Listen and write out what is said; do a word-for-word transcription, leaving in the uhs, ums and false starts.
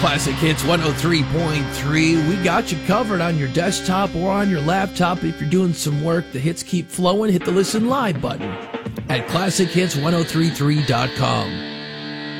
Classic Hits one oh three point three. We got you covered on your desktop or on your laptop. If you're doing some work, the hits keep flowing. Hit the Listen Live button at classic hits ten thirty-three dot com.